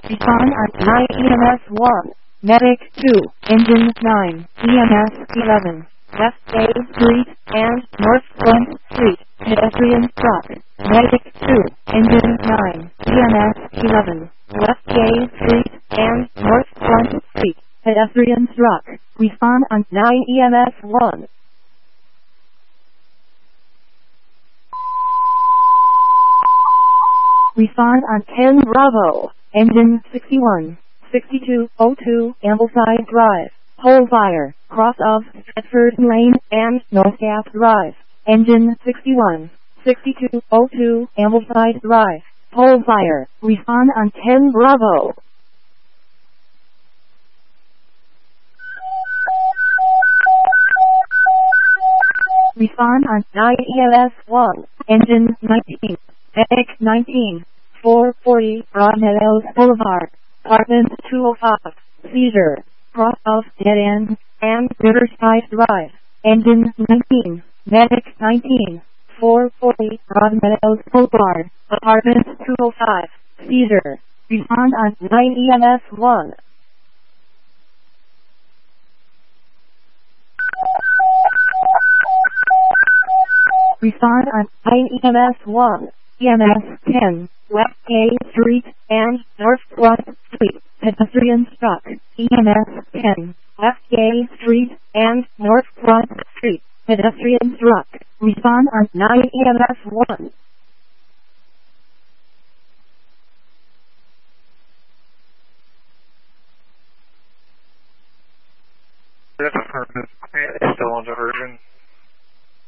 Respond on 9 EMS 1. Medic 2, Engine 9, EMS 11. West A Street and North Front Street, pedestrian truck. Medic 2, Engine 9, EMS 11. West A Street and North Front Street, pedestrian truck. Respond on 9 EMS 1. Respond on 10 Bravo, Engine 61, 6202 Ambleside Drive, pole fire, cross of Stratford Lane and North Gap Drive. Engine 61, 6202 Ambleside Drive, pole fire. Respond on 10 Bravo. Respond on 9 EMS 1, Engine 19, Medic 19, 440 Broadmeadows Boulevard, Apartment 205, seizure, cross of Dead End and Riverside Drive. Engine 19, Medic 19, 440 Broadmeadows Boulevard, Apartment 205, seizure. Respond on 9 EMS 1. Respond on 9 EMS 1. EMS 10, West A Street and North Front Street, pedestrian struck. EMS 10, West A Street and North Front Street, pedestrian struck. Respond on 9 EMS 1.